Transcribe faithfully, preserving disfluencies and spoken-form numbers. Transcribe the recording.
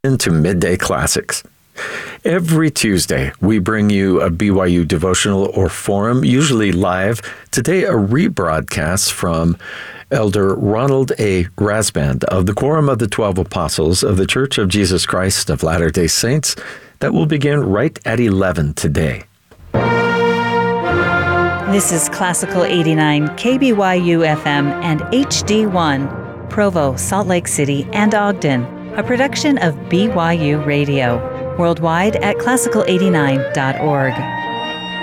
into Midday Classics. Every Tuesday, we bring you a B Y U devotional or forum, usually live. Today, a rebroadcast from Elder Ronald A. Rasband of the Quorum of the Twelve Apostles of the Church of Jesus Christ of Latter-day Saints that will begin right at eleven today. This is Classical eighty-nine K B Y U F M and H D one, Provo, Salt Lake City, and Ogden, a production of B Y U Radio. Worldwide at classical eighty-nine dot org.